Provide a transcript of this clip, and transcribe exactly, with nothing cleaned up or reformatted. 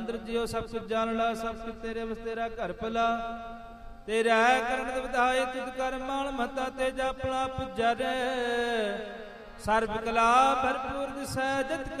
ਅੰਦਰ ਜਿਉ ਸਭ ਕੁਝ ਜਾਣ ਲਾ, ਸਭ ਕੁਝ ਤੇਰੇ ਵਸ ਤੇਰਾ ਘਰ ਭਲਾ। ਤੇਰਾ ਕਰਨ ਵਧਾਏ ਤੁਧ ਕਰ ਮਾਲ ਮਤਾ, ਤੇਜਾ ਪਲਾ ਪੁਜਰ ਸਰਬ ਕਲਾ ਭਰਪੂਰ ਦਿਸੈ ਜਤ